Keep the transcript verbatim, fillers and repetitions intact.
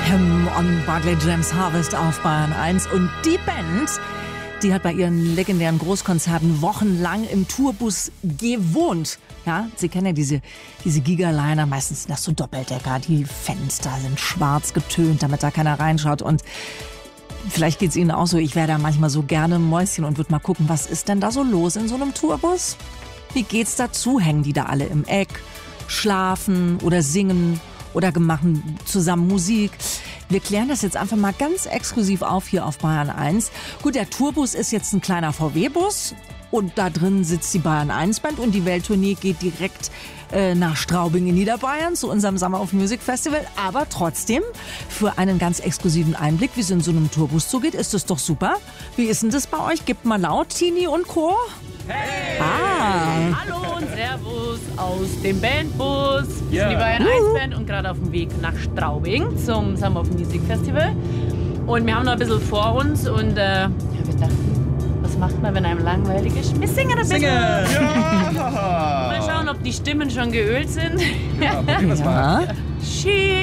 Hymn on Barclay James Harvest auf Bayern eins. Und die Band, die hat bei ihren legendären Großkonzerten wochenlang im Tourbus gewohnt. Ja, Sie kennen ja diese, diese Gigaliner, meistens sind das so Doppeldecker. Die Fenster sind schwarz getönt, damit da keiner reinschaut. Und vielleicht geht es Ihnen auch so, ich wäre da manchmal so gerne Mäuschen und würde mal gucken, was ist denn da so los in so einem Tourbus? Wie geht's dazu? Hängen die da alle im Eck, schlafen oder singen oder machen zusammen Musik? Wir klären das jetzt einfach mal ganz exklusiv auf hier auf Bayern eins. Gut, der Tourbus ist jetzt ein kleiner V W-Bus und da drin sitzt die Bayern eins Band und die Welttournee geht direkt äh, nach Straubing in Niederbayern zu unserem Summer of Music Festival. Aber trotzdem, für einen ganz exklusiven Einblick, wie es in so einem Tourbus zugeht, ist das doch super. Wie ist denn das bei euch? Gebt mal laut, Tini und Co. Hey! Ah. Hallo und Servus aus dem Bandbus. Wir Ja. sind die Bayern eins Band und gerade auf dem Weg nach Straubing zum Summer of Music Festival. Und wir haben noch ein bisschen vor uns und äh, ja, wir dachten, was macht man, wenn einem langweilig ist? Wir singen ein bisschen. Ja. Mal schauen, ob die Stimmen schon geölt sind. Ja, probieren wir's mal. Ja. She